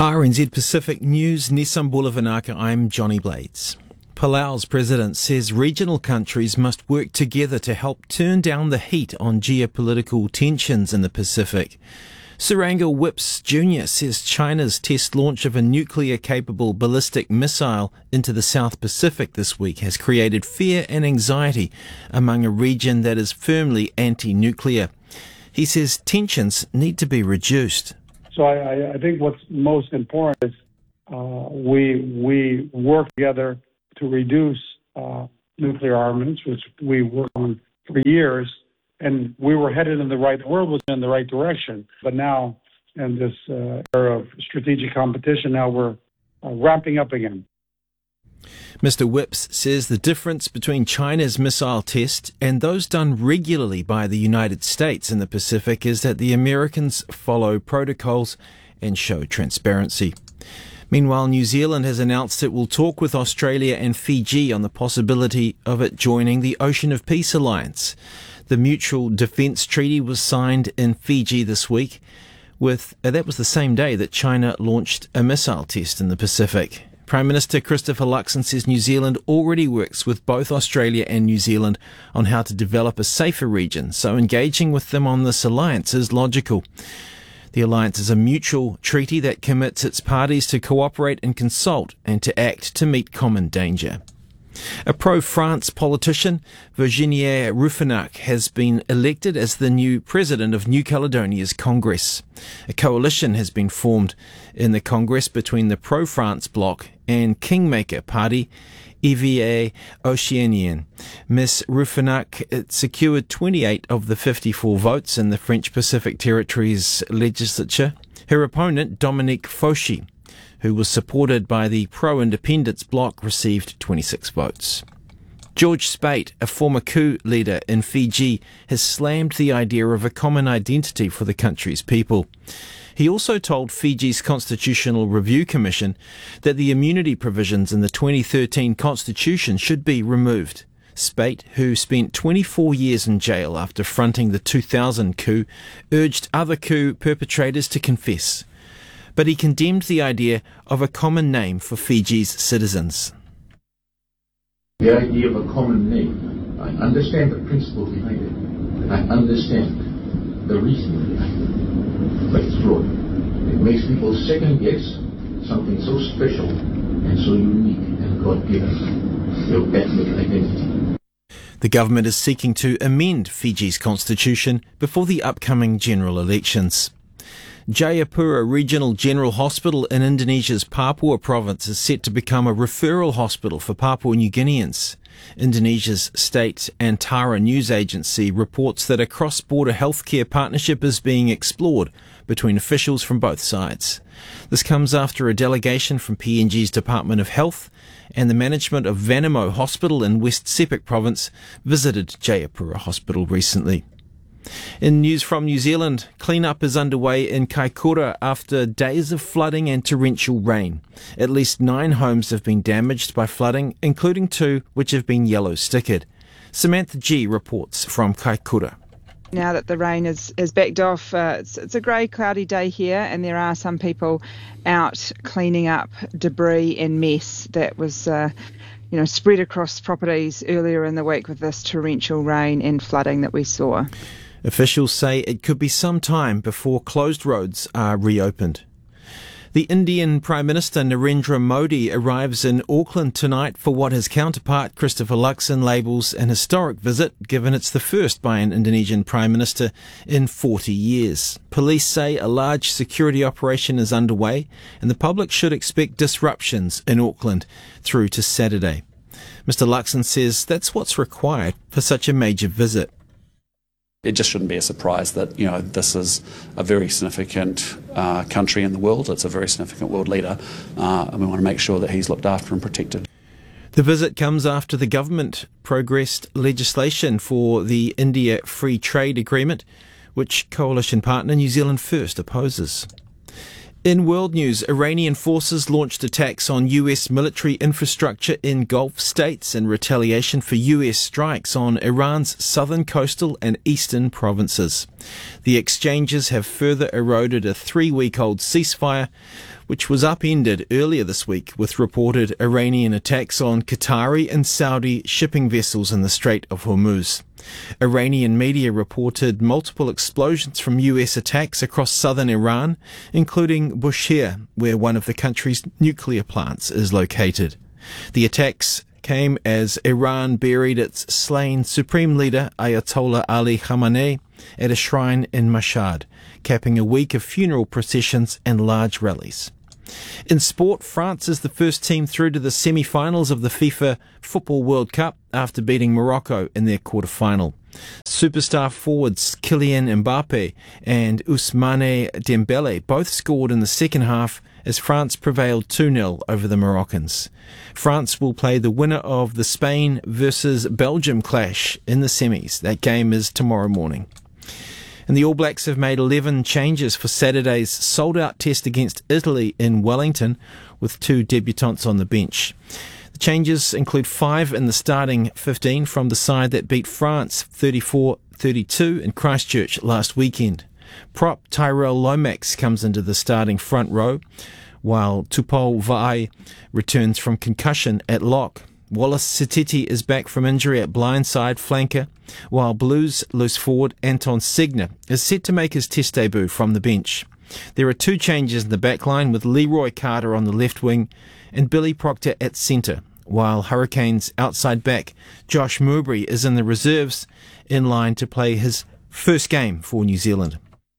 RNZ Pacific News, Nissan Bulavanaka, I'm Johnny Blades. Palau's president says regional countries must work together to help turn down the heat on geopolitical tensions in the Pacific. Surangel Whips Jr. says China's test launch of a nuclear-capable ballistic missile into the South Pacific this week has created fear and anxiety among a region that is firmly anti-nuclear. He says tensions need to be reduced. So I think what's most important is we work together to reduce nuclear armaments, which we worked on for years, and we were headed in the world was in the right direction. But now, in this era of strategic competition, now we're ramping up again. Mr. Whips says the difference between China's missile test and those done regularly by the United States in the Pacific is that the Americans follow protocols and show transparency. Meanwhile, New Zealand has announced it will talk with Australia and Fiji on the possibility of it joining the Ocean of Peace Alliance. The Mutual Defence Treaty was signed in Fiji this week. That was the same day that China launched a missile test in the Pacific. Prime Minister Christopher Luxon says New Zealand already works with both Australia and New Zealand on how to develop a safer region, so engaging with them on this alliance is logical. The alliance is a mutual treaty that commits its parties to cooperate and consult and to act to meet common danger. A pro-France politician, Virginie Ruffinac, has been elected as the new president of New Caledonia's Congress. A coalition has been formed in the Congress between the pro-France bloc and Kingmaker Party, EVA Oceanian. Ms. Ruffinac secured 28 of the 54 votes in the French Pacific Territories legislature. Her opponent, Dominique Fauchy, who was supported by the pro-independence bloc, received 26 votes. George Speight, a former coup leader in Fiji, has slammed the idea of a common identity for the country's people. He also told Fiji's Constitutional Review Commission that the immunity provisions in the 2013 constitution should be removed. Speight, who spent 24 years in jail after fronting the 2000 coup, urged other coup perpetrators to confess. But he condemned the idea of a common name for Fiji's citizens. The idea of a common name, I understand the principle behind it, and I understand the reason behind it, but it's flawed. It makes people second guess something so special and so unique and God-given, your ethnic identity. The government is seeking to amend Fiji's constitution before the upcoming general elections. Jayapura Regional General Hospital in Indonesia's Papua province is set to become a referral hospital for Papua New Guineans. Indonesia's state Antara news agency reports that a cross-border healthcare partnership is being explored between officials from both sides. This comes after a delegation from PNG's Department of Health and the management of Vanimo Hospital in West Sepik province visited Jayapura Hospital recently. In news from New Zealand, clean-up is underway in Kaikoura after days of flooding and torrential rain. At least 9 homes have been damaged by flooding, including 2 which have been yellow-stickered. Samantha G reports from Kaikoura. Now that the rain is backed off, it's a grey, cloudy day here, and there are some people out cleaning up debris and mess that was spread across properties earlier in the week with this torrential rain and flooding that we saw. Officials say it could be some time before closed roads are reopened. The Indian Prime Minister Narendra Modi arrives in Auckland tonight for what his counterpart Christopher Luxon labels an historic visit, given it's the first by an Indonesian Prime Minister in 40 years. Police say a large security operation is underway and the public should expect disruptions in Auckland through to Saturday. Mr. Luxon says that's what's required for such a major visit. It just shouldn't be a surprise that, this is a very significant country in the world. It's a very significant world leader, and we want to make sure that he's looked after and protected. The visit comes after the government progressed legislation for the India Free Trade Agreement, which coalition partner New Zealand First opposes. In world news, Iranian forces launched attacks on US military infrastructure in Gulf states in retaliation for US strikes on Iran's southern coastal and eastern provinces. The exchanges have further eroded a 3-week-old ceasefire, which was upended earlier this week with reported Iranian attacks on Qatari and Saudi shipping vessels in the Strait of Hormuz. Iranian media reported multiple explosions from US attacks across southern Iran, including Bushehr, where one of the country's nuclear plants is located. The attacks came as Iran buried its slain Supreme Leader Ayatollah Ali Khamenei at a shrine in Mashhad, capping a week of funeral processions and large rallies. In sport, France is the first team through to the semi-finals of the FIFA Football World Cup after beating Morocco in their quarter-final. Superstar forwards Kylian Mbappe and Ousmane Dembele both scored in the second half as France prevailed 2-0 over the Moroccans. France will play the winner of the Spain versus Belgium clash in the semis. That game is tomorrow morning. And the All Blacks have made 11 changes for Saturday's sold-out test against Italy in Wellington, with 2 debutants on the bench. The changes include 5 in the starting 15 from the side that beat France 34-32 in Christchurch last weekend. Prop Tyrell Lomax comes into the starting front row, while Tupou Vaa'i returns from concussion at lock. Wallace Sititi is back from injury at blindside flanker, while Blues loose forward Anton Segner is set to make his test debut from the bench. There are 2 changes in the backline, with Leroy Carter on the left wing and Billy Proctor at centre, while Hurricanes outside back Josh Mowbray is in the reserves, in line to play his first game for New Zealand.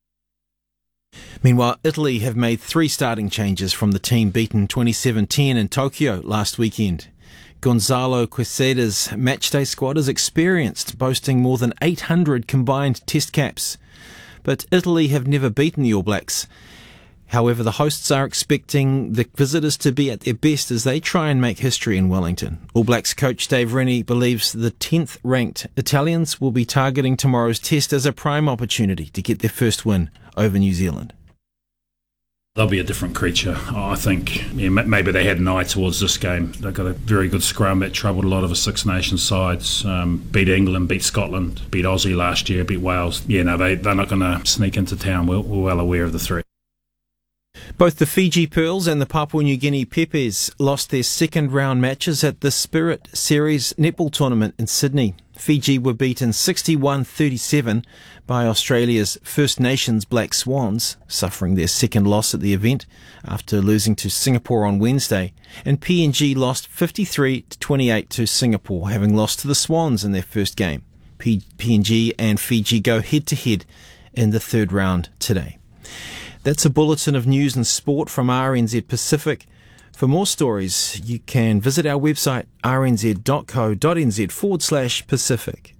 Meanwhile, Italy have made 3 starting changes from the team beaten 27-10 in Tokyo last weekend. Gonzalo Quesada's matchday squad is experienced, boasting more than 800 combined test caps. But Italy have never beaten the All Blacks. However, the hosts are expecting the visitors to be at their best as they try and make history in Wellington. All Blacks coach Dave Rennie believes the 10th-ranked Italians will be targeting tomorrow's test as a prime opportunity to get their first win over New Zealand. They'll be a different creature, I think. Yeah, maybe they had an eye towards this game. They've got a very good scrum that troubled a lot of the Six Nations sides. Beat England, beat Scotland, beat Aussie last year, beat Wales. Yeah, no, they're not going to sneak into town. We're well aware of the threat. Both the Fiji Pearls and the Papua New Guinea Pepes lost their second-round matches at the Spirit Series netball tournament in Sydney. Fiji were beaten 61-37 by Australia's First Nations Black Swans, suffering their second loss at the event after losing to Singapore on Wednesday, and PNG lost 53-28 to Singapore, having lost to the Swans in their first game. PNG and Fiji go head-to-head in the third round today. That's a bulletin of news and sport from RNZ Pacific. For more stories, you can visit our website rnz.co.nz/Pacific.